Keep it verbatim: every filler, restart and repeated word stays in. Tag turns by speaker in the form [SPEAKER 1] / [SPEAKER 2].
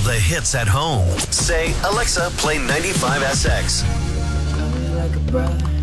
[SPEAKER 1] the hits at home. Say, Alexa, play ninety-five S X.
[SPEAKER 2] Like a bride.